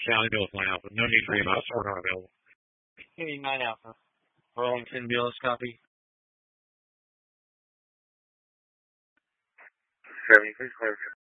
Sally Bills 9 Alpha. No need for emails. We're not available. Hey, 9 Alpha. Burlington Bills, copy. 73,